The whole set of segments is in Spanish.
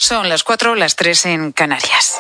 Son las 4, las 3 en Canarias.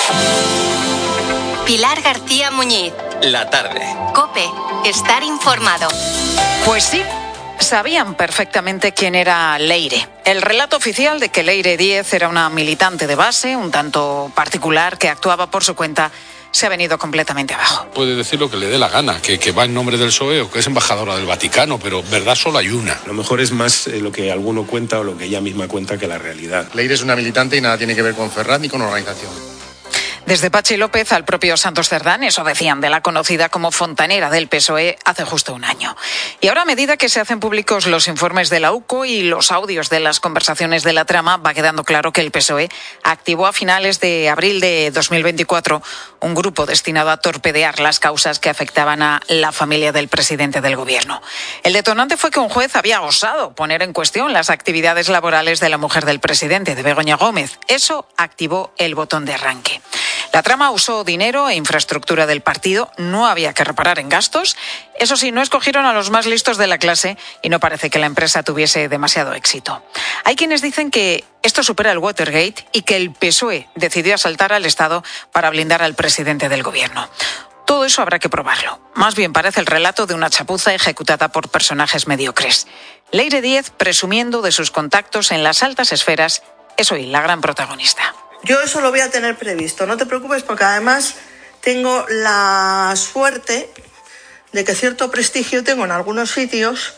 Pilar García Muñiz. La tarde. COPE. Estar informado. Pues sí, sabían perfectamente quién era Leire. El relato oficial de que Leire Díez era una militante de base, un tanto particular, que actuaba por su cuenta, se ha venido completamente abajo. Puede decir lo que le dé la gana, que va en nombre del PSOE o que es embajadora del Vaticano, pero verdad solo hay una. A lo mejor es más lo que alguno cuenta o lo que ella misma cuenta que la realidad. Leire es una militante y nada tiene que ver con Ferraz ni con organización. Desde Patxi López al propio Santos Cerdán, eso decían de la conocida como fontanera del PSOE hace justo un año. Y ahora, a medida que se hacen públicos los informes de la UCO y los audios de las conversaciones de la trama, va quedando claro que el PSOE activó a finales de abril de 2024 un grupo destinado a torpedear las causas que afectaban a la familia del presidente del gobierno. El detonante fue que un juez había osado poner en cuestión las actividades laborales de la mujer del presidente, de Begoña Gómez. Eso activó el botón de arranque. La trama usó dinero e infraestructura del partido, no había que reparar en gastos. Eso sí, no escogieron a los más listos de la clase y no parece que la empresa tuviese demasiado éxito. Hay quienes dicen que esto supera el Watergate y que el PSOE decidió asaltar al Estado para blindar al presidente del gobierno. Todo eso habrá que probarlo. Más bien parece el relato de una chapuza ejecutada por personajes mediocres. Leire Díez, presumiendo de sus contactos en las altas esferas, es hoy la gran protagonista. Yo eso lo voy a tener previsto, no te preocupes, porque además tengo la suerte de que cierto prestigio tengo en algunos sitios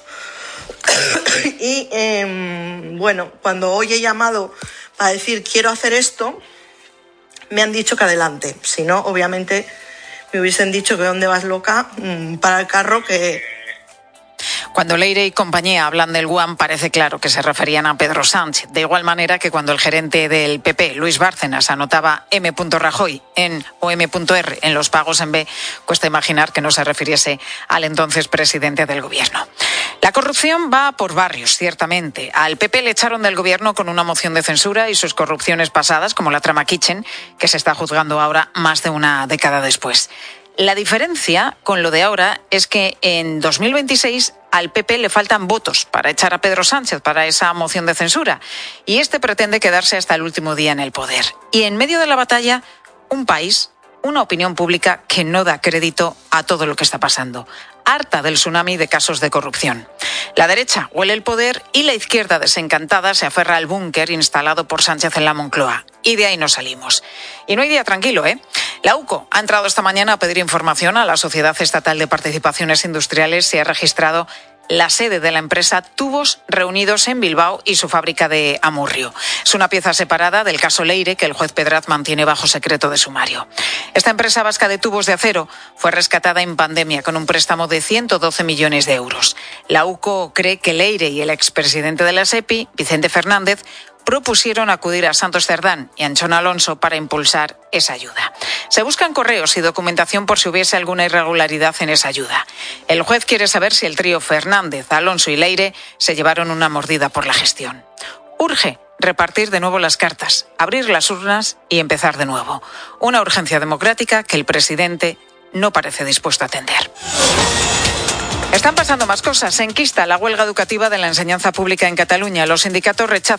y bueno, cuando hoy he llamado para decir quiero hacer esto, me han dicho que adelante. Si no, obviamente me hubiesen dicho que dónde vas loca, para el carro que... Cuando Leire y compañía hablan del GUAM, parece claro que se referían a Pedro Sánchez. De igual manera que cuando el gerente del PP, Luis Bárcenas, anotaba M. Rajoy o M.R. en los pagos en B, cuesta imaginar que no se refiriese al entonces presidente del gobierno. La corrupción va por barrios, ciertamente. Al PP le echaron del gobierno con una moción de censura y sus corrupciones pasadas, como la trama Kitchen, que se está juzgando ahora más de una década después. La diferencia con lo de ahora es que en 2026 al PP le faltan votos para echar a Pedro Sánchez para esa moción de censura y este pretende quedarse hasta el último día en el poder. Y en medio de la batalla, un país, una opinión pública que no da crédito a todo lo que está pasando, harta del tsunami de casos de corrupción. La derecha huele el poder y la izquierda desencantada se aferra al búnker instalado por Sánchez en la Moncloa. Y de ahí no salimos. Y no hay día tranquilo, ¿eh? La UCO ha entrado esta mañana a pedir información a la Sociedad Estatal de Participaciones Industriales y ha registrado la sede de la empresa Tubos Reunidos en Bilbao y su fábrica de Amurrio. Es una pieza separada del caso Leire que el juez Pedraz mantiene bajo secreto de sumario. Esta empresa vasca de tubos de acero fue rescatada en pandemia con un préstamo de 112 millones de euros. La UCO cree que Leire y el expresidente de la SEPI, Vicente Fernández, propusieron acudir a Santos Cerdán y Anchón Alonso para impulsar esa ayuda. Se buscan correos y documentación por si hubiese alguna irregularidad en esa ayuda. El juez quiere saber si el trío Fernández, Alonso y Leire se llevaron una mordida por la gestión. Urge repartir de nuevo las cartas, abrir las urnas y empezar de nuevo. Una urgencia democrática que el presidente no parece dispuesto a atender. Están pasando más cosas. Se enquista la huelga educativa de la enseñanza pública en Cataluña. Los sindicatos rechazan